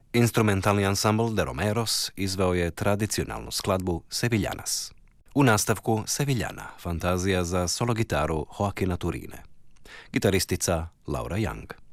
Instrumentalni ansambl De Romeros izveo je tradicionalnu skladbu Sevillanas. U nastavku Sevillana, fantazija za solo gitaru Joaquina Turine. Gitaristica Laura Young.